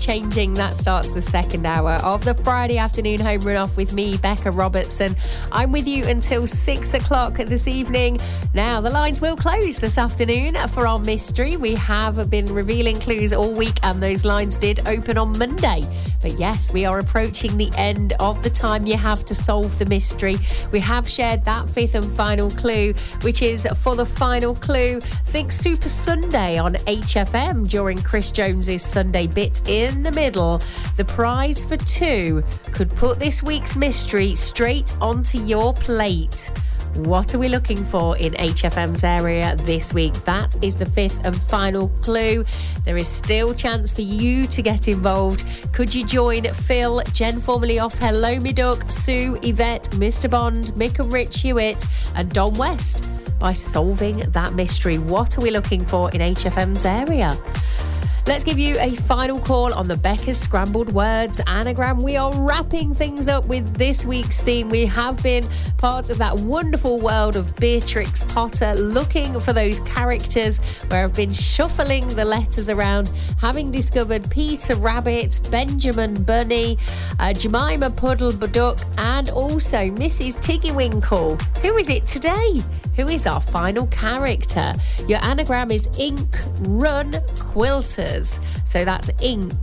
Changing. That starts the second hour of the Friday afternoon home run off with me, Becca Robertson. I'm with you until 6 o'clock this evening. Now, the lines will close this afternoon for our mystery. We have been revealing clues all week and those lines did open on Monday. But yes, we are approaching the end of the time you have to solve the mystery. We have shared that fifth and final clue, which is for the final clue. Think Super Sunday on HFM during Chris Jones's Sunday bit in the middle. The prize for two could put this week's mystery straight onto your plate. What are we looking for in HFM's area this week? That is the fifth and final clue. There is still chance for you to get involved. Could you join Phil, Jen formerly off Hello Me Duck, Sue, Yvette, Mr. Bond, Mick and Rich Hewitt and Don West by solving that mystery? What are we looking for in HFM's area? Let's give you a final call on the Becca's Scrambled Words anagram. We are wrapping things up with this week's theme. We have been part of that wonderful world of Beatrix Potter, looking for those characters where I've been shuffling the letters around, having discovered Peter Rabbit, Benjamin Bunny, Jemima Puddle Duck, and also Mrs. Tiggywinkle. Who is it today? Who is our final character? Your anagram is Ink Run Quilters. So that's Ink,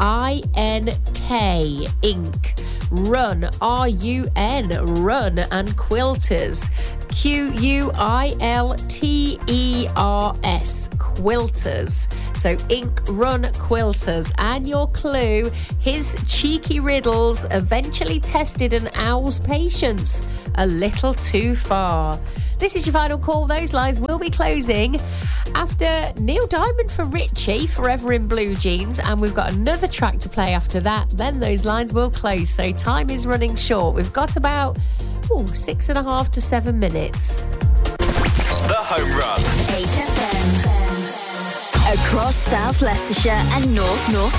I-N-K, Ink, Run, R-U-N, Run, and Quilters, Q-U-I-L-T-E-R-S, Quilters. So Ink Run Quilters. And your clue, his cheeky riddles eventually tested an owl's patience a little too far. This is your final call. Those lines will be closing after Neil Diamond for Richie, Forever in Blue Jeans, and we've got another track to play after that. Then those lines will close, so time is running short. We've got about 6.5 to 7 minutes. The Home Run. HFM. Across South Leicestershire and North